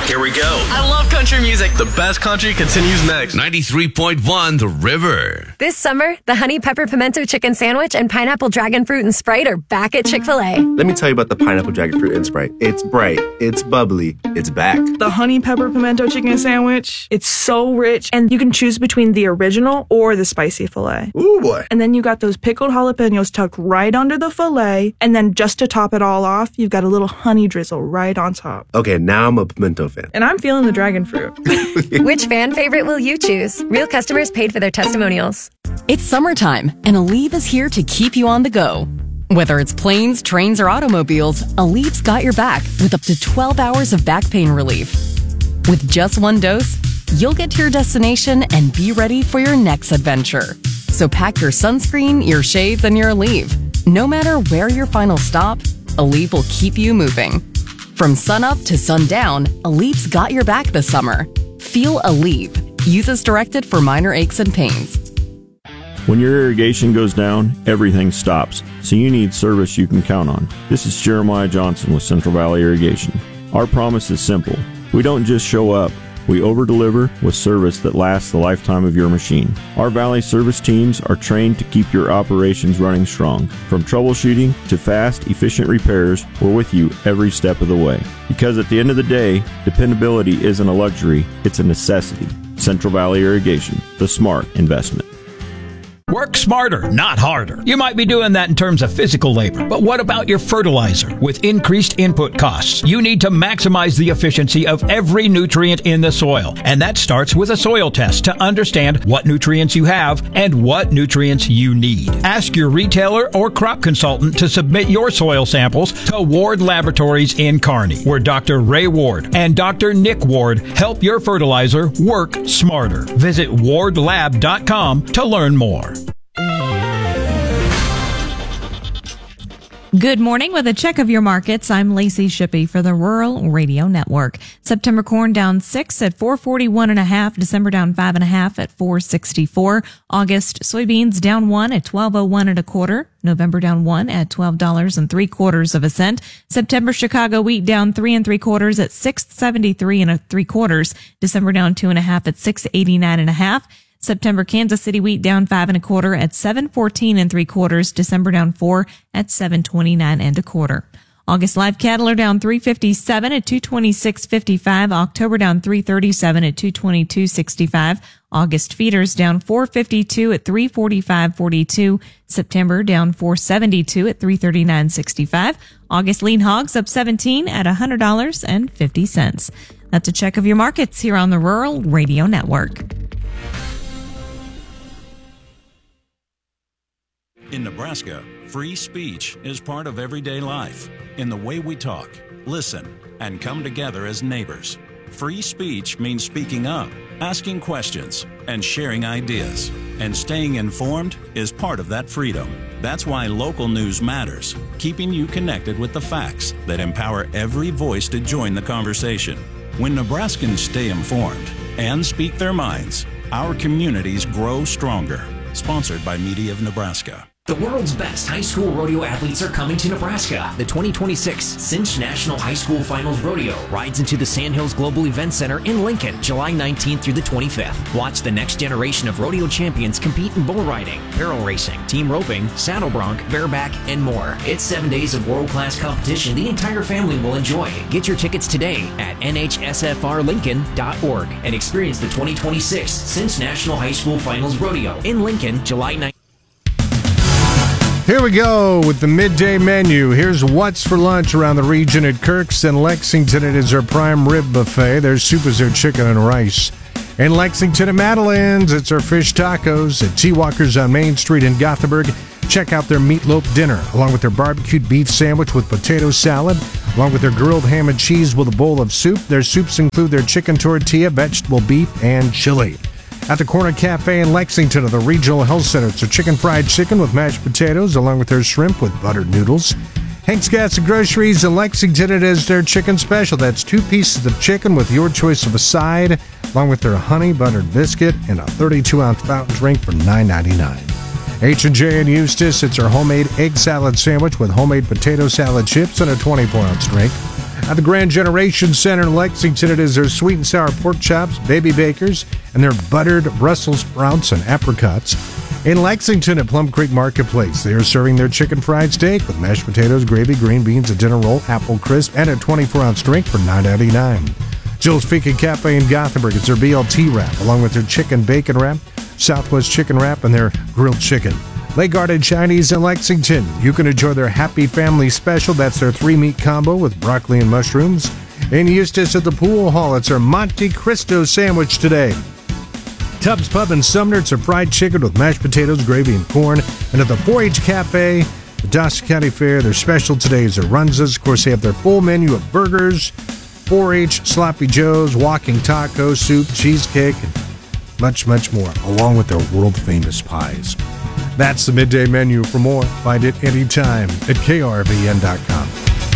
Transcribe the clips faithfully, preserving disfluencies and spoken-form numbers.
Here we go. I love country music. The best country continues next. ninety-three point one The River. This summer, the Honey Pepper Pimento Chicken Sandwich and Pineapple Dragon Fruit and Sprite are back at Chick-fil-A. Let me tell you about the Pineapple Dragon Fruit and Sprite. It's bright, it's bubbly, it's back. The Honey Pepper Pimento Chicken Sandwich, it's so rich, and you can choose between the original or the spicy filet. Ooh, boy. And then you got those pickled jalapenos tucked right under the filet, and then just to top it all off, you've got a little honey drizzle right on top. Okay, now I'm a pimento fan. And I'm feeling the dragon fruit. Which fan favorite will you choose? Real customers paid for their testimonials. It's summertime, and Aleve is here to keep you on the go. Whether it's planes, trains, or automobiles, Aleve's got your back with up to twelve hours of back pain relief. With just one dose, you'll get to your destination and be ready for your next adventure. So pack your sunscreen, your shades, and your Aleve. No matter where your final stop, Aleve will keep you moving. From sunup to sundown, Aleve's got your back this summer. Feel Aleve. Use as directed for minor aches and pains. When your irrigation goes down, everything stops, so you need service you can count on. This is Jeremiah Johnson with Central Valley Irrigation. Our promise is simple. We don't just show up. We over-deliver with service that lasts the lifetime of your machine. Our Valley service teams are trained to keep your operations running strong. From troubleshooting to fast, efficient repairs, we're with you every step of the way. Because at the end of the day, dependability isn't a luxury, it's a necessity. Central Valley Irrigation, the smart investment. Work smarter, not harder. You might be doing that in terms of physical labor, but what about your fertilizer? With increased input costs, you need to maximize the efficiency of every nutrient in the soil. And that starts with a soil test to understand what nutrients you have and what nutrients you need. Ask your retailer or crop consultant to submit your soil samples to Ward Laboratories in Kearney, where Doctor Ray Ward and Doctor Nick Ward help your fertilizer work smarter. Visit ward lab dot com to learn more. Good morning. With a check of your markets, I'm Lacey Shippey for the Rural Radio Network. September corn down six at four forty-one and a half. December down five and a half at four sixty-four. August soybeans down one at twelve oh one and a quarter. November down one at twelve dollars and three quarters of a cent. September Chicago wheat down three and three quarters at six seventy-three and a three quarters. December down two and a half at six eighty-nine and a half. September Kansas City wheat down five and a quarter at seven fourteen and three quarters. December down four at seven twenty-nine and a quarter. August live cattle are down three fifty-seven at two twenty-six fifty-five. October down three thirty-seven at two twenty-two sixty-five. August feeders down four fifty-two at three forty-five forty-two. September down four seventy-two at three thirty-nine sixty-five. August lean hogs up seventeen at one hundred dollars and fifty cents. That's a check of your markets here on the Rural Radio Network. In Nebraska, free speech is part of everyday life in the way we talk, listen, and come together as neighbors. Free speech means speaking up, asking questions, and sharing ideas. And staying informed is part of that freedom. That's why local news matters, keeping you connected with the facts that empower every voice to join the conversation. When Nebraskans stay informed and speak their minds, our communities grow stronger. Sponsored by Media of Nebraska. The world's best high school rodeo athletes are coming to Nebraska. The twenty twenty-six Cinch National High School Finals Rodeo rides into the Sandhills Global Event Center in Lincoln, July nineteenth through the twenty-fifth. Watch the next generation of rodeo champions compete in bull riding, barrel racing, team roping, saddle bronc, bareback, and more. It's seven days of world-class competition the entire family will enjoy. Get your tickets today at N H S F R Lincoln dot org and experience the twenty twenty-six Cinch National High School Finals Rodeo in Lincoln, July nineteenth. Here we go with the midday menu. Here's what's for lunch around the region at Kirk's and Lexington. It is our prime rib buffet. Their soup is their chicken and rice. In Lexington at Madeline's, it's our fish tacos. At T. Walker's on Main Street in Gothenburg, check out their meatloaf dinner, along with their barbecued beef sandwich with potato salad, along with their grilled ham and cheese with a bowl of soup. Their soups include their chicken tortilla, vegetable beef, and chili. At the Corner Cafe in Lexington of the Regional Health Center, it's a chicken fried chicken with mashed potatoes, along with their shrimp with buttered noodles. Hank's Gas and Groceries in Lexington, it is their chicken special. That's two pieces of chicken with your choice of a side, along with their honey buttered biscuit and a thirty-two ounce fountain drink for nine ninety-nine. H and J in Eustis, it's our homemade egg salad sandwich with homemade potato salad chips and a twenty-four ounce drink. At the Grand Generation Center in Lexington, it is their sweet and sour pork chops, baby bakers, and their buttered Brussels sprouts and apricots. In Lexington at Plum Creek Marketplace, they are serving their chicken fried steak with mashed potatoes, gravy, green beans, a dinner roll, apple crisp, and a twenty-four ounce drink for nine ninety-nine. Jill's Fika Cafe in Gothenburg, it's their B L T wrap, along with their chicken bacon wrap, Southwest chicken wrap, and their grilled chicken. Lake Garden Chinese in Lexington, you can enjoy their Happy Family Special. That's their three-meat combo with broccoli and mushrooms. In Eustis at the Pool Hall, it's their Monte Cristo sandwich today. Tubbs Pub in Sumner, it's a fried chicken with mashed potatoes, gravy, and corn. And at the four H Cafe, the Dawson County Fair, their special today is their Runzas. Of course, they have their full menu of burgers, four H, Sloppy Joe's, walking tacos, soup, cheesecake, and much, much more, along with their world-famous pies. That's the Midday Menu. For more, find it anytime at K R V N dot com.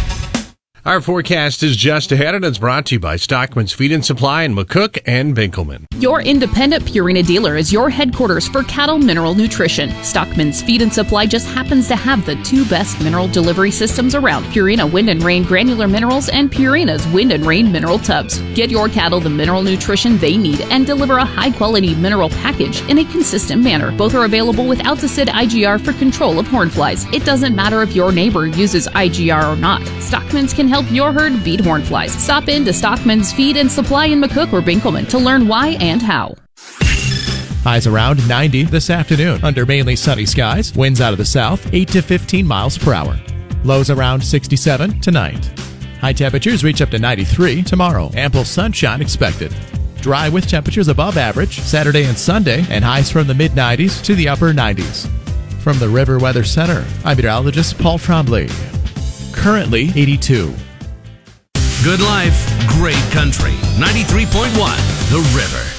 Our forecast is just ahead, and it's brought to you by Stockman's Feed and Supply in McCook and Binkelman. Your independent Purina dealer is your headquarters for cattle mineral nutrition. Stockman's Feed and Supply just happens to have the two best mineral delivery systems around: Purina Wind and Rain granular minerals and Purina's Wind and Rain mineral tubs. Get your cattle the mineral nutrition they need and deliver a high-quality mineral package in a consistent manner. Both are available with Alticid I G R for control of hornflies. It doesn't matter if your neighbor uses I G R or not. Stockman's can help your herd beat hornflies. Stop in to Stockman's Feed and Supply in McCook or Binkelman to learn why and how. Highs around ninety this afternoon under mainly sunny skies. Winds out of the south, eight to fifteen miles per hour. Lows around sixty-seven tonight. High temperatures reach up to ninety-three tomorrow. Ample sunshine expected. Dry with temperatures above average Saturday and Sunday, and highs from the mid nineties to the upper nineties. From the River Weather Center, I'm meteorologist Paul Trombley. Currently eighty-two. Good life, great country. ninety-three point one, The River.